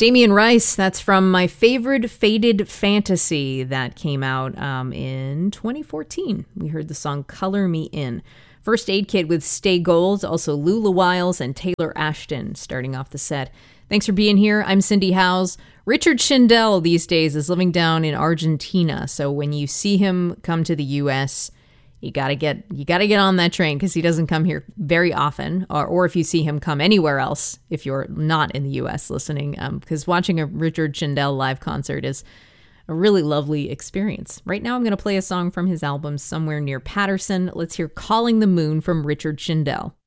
Damien Rice, that's from My Favorite Faded Fantasy that came out in 2014. We heard the song Color Me In. First Aid Kit with Stay Gold, also Lula Wiles and Taylor Ashton starting off the set. Thanks for being here. I'm Cindy Howes. Richard Schindel these days is living down in Argentina, so when you see him come to the U.S., you gotta get on that train because he doesn't come here very often. Or if you see him come anywhere else, if you're not in the U.S. listening, because watching a Richard Schindel live concert is a really lovely experience. Right now, I'm going to play a song from his album Somewhere Near Patterson. Let's hear "Calling the Moon" from Richard Schindel.